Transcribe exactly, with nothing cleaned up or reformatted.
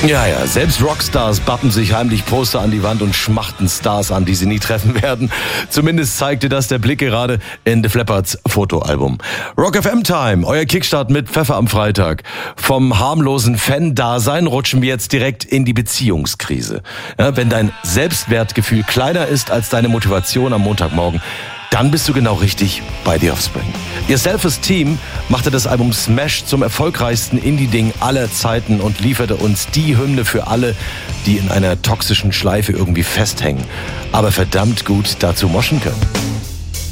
Ja, ja, selbst Rockstars bappen sich heimlich Poster an die Wand und schmachten Stars an, die sie nie treffen werden. Zumindest zeigte das der Blick gerade in Def Leppards Fotoalbum. Rock F M Time, euer Kickstart mit Pfeffer am Freitag. Vom harmlosen Fan-Dasein rutschen wir jetzt direkt in die Beziehungskrise. Ja, wenn dein Selbstwertgefühl kleiner ist als deine Motivation am Montagmorgen, dann bist du genau richtig bei The Offspring. Ihr Self-Esteem machte das Album Smash zum erfolgreichsten Indie-Ding aller Zeiten und lieferte uns die Hymne für alle, die in einer toxischen Schleife irgendwie festhängen, aber verdammt gut dazu moschen können.